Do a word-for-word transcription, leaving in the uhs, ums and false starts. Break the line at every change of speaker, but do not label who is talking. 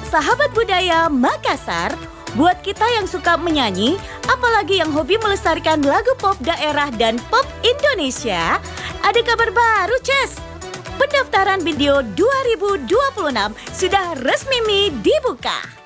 sahabat budaya Makassar, buat kita yang suka menyanyi, apalagi yang hobi melestarikan lagu pop daerah dan pop Indonesia, ada kabar baru, Ces. Pendaftaran video dua ribu dua puluh enam sudah resmi dibuka.